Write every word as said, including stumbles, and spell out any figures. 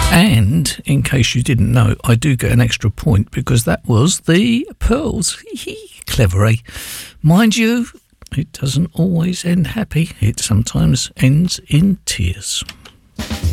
And in case you didn't know, I do get an extra point because that was the Pearls. Clever, eh? Mind you, it doesn't always end happy. It sometimes ends in tears.